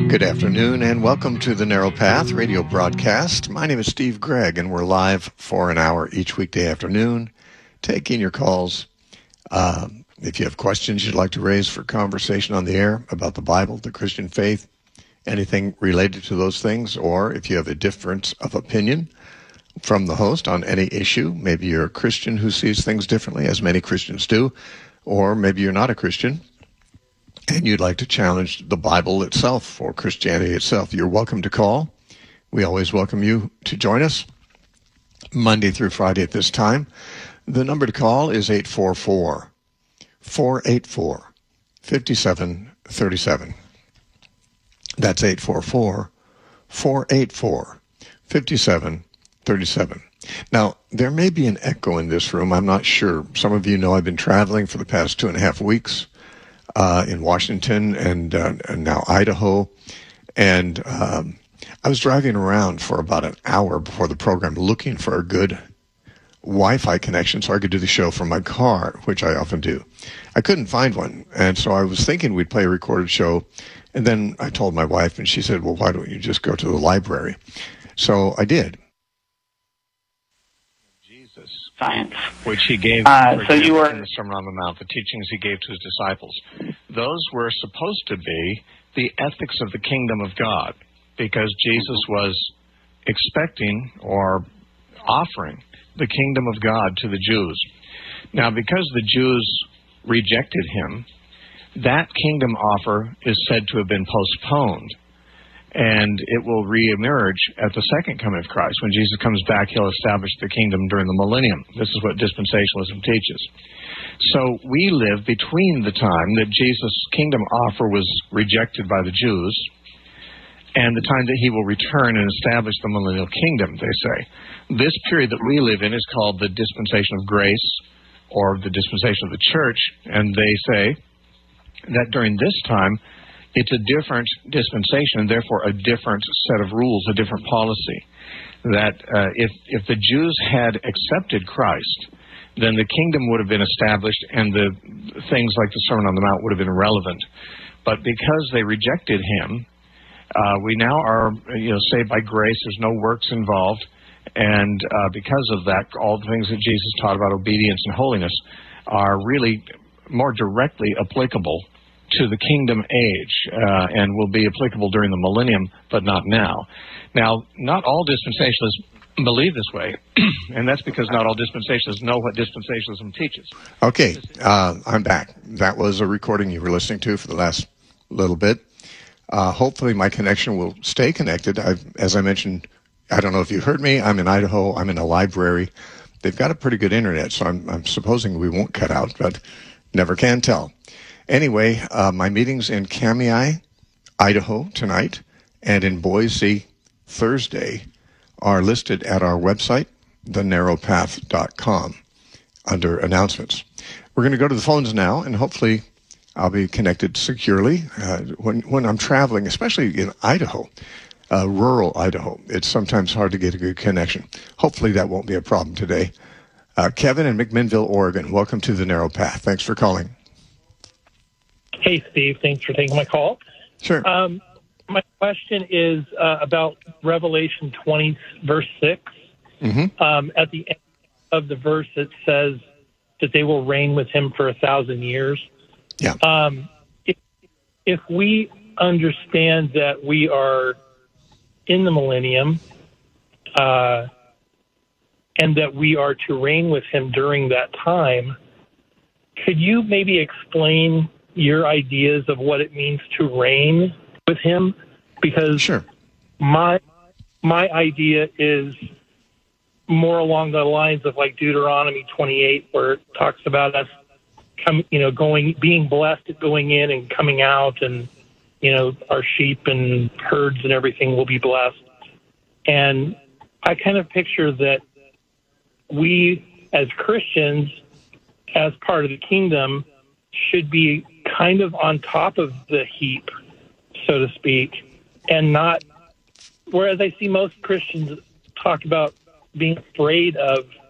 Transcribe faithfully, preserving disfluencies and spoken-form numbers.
Good afternoon and welcome to the Narrow Path radio broadcast. My name is Steve Gregg and we're live for an hour each weekday afternoon, taking your calls. Um, if you have questions you'd like to raise for conversation on the air about the Bible, the Christian faith, anything related to those things, or if you have a difference of opinion from the host on any issue, maybe you're a Christian who sees things differently, as many Christians do, or maybe you're not a Christian and you'd like to challenge the Bible itself or Christianity itself, you're welcome to call. We always welcome you to join us Monday through Friday at this time. The number to call is eight four four, four eight four, five seven three seven. That's eight four four, four eight four, five seven three seven. Now, there may be an echo in this room. I'm not sure. Some of you know I've been traveling for the past two and a half weeks. Uh, in Washington and, uh, and now Idaho. And um, I was driving around for about an hour before the program looking for a good Wi-Fi connection so I could do the show from my car, which I often do. I couldn't find one. And so I was thinking we'd play a recorded show. And then I told my wife, and she said, well, why don't you just go to the library? So I did. Science, which he gave uh, so you were in the Sermon on the Mount, the teachings he gave to his disciples. Those were supposed to be the ethics of the kingdom of God, because Jesus was expecting or offering the kingdom of God to the Jews. Now, because the Jews rejected him, that kingdom offer is said to have been postponed. And it will reemerge at the second coming of Christ. When Jesus comes back, he'll establish the kingdom during the millennium. This is what dispensationalism teaches. So we live between the time that Jesus' kingdom offer was rejected by the Jews and the time that he will return and establish the millennial kingdom, they say. This period that we live in is called the dispensation of grace, or the dispensation of the church, and they say that during this time, it's a different dispensation, and therefore a different set of rules, a different policy. That uh, if, if the Jews had accepted Christ, then the kingdom would have been established and the things like the Sermon on the Mount would have been irrelevant. But because they rejected him, uh, we now are you know, saved by grace. There's no works involved. And uh, because of that, all the things that Jesus taught about obedience and holiness are really more directly applicable to the kingdom age, uh, and will be applicable during the millennium, but not now. Now, not all dispensationalists believe this way, and that's because not all dispensationalists know what dispensationalism teaches. Okay, uh, I'm back. That was a recording you were listening to for the last little bit. Uh, hopefully my connection will stay connected. I've, as I mentioned, I don't know if you heard me, I'm in Idaho, I'm in a library. They've got a pretty good internet, so I'm, I'm supposing we won't cut out, but never can tell. Anyway, uh, my meeting's in Kamiah, Idaho tonight, and in Boise Thursday are listed at our website, the narrow path dot com, under announcements. We're going to go to the phones now, and hopefully I'll be connected securely. Uh, when, when I'm traveling, especially in Idaho, uh, rural Idaho, it's sometimes hard to get a good connection. Hopefully that won't be a problem today. Uh, Kevin in McMinnville, Oregon, welcome to the Narrow Path. Thanks for calling. Hey, Steve. Thanks for taking my call. Sure. Um, my question is uh, about Revelation twenty, verse six. Mm-hmm. Um, at the end of the verse, it says that they will reign with him for a thousand years. Yeah. Um, if, if we understand that we are in the millennium uh, and that we are to reign with him during that time, could you maybe explain your ideas of what it means to reign with him? Because sure. my my idea is more along the lines of like Deuteronomy twenty-eight, where it talks about us, come, you know, going, being blessed at going in and coming out, and you know, our sheep and herds and everything will be blessed. And I kind of picture that we as Christians, as part of the kingdom, should be kind of on top of the heap, so to speak, and not, whereas I see most Christians talk about being afraid of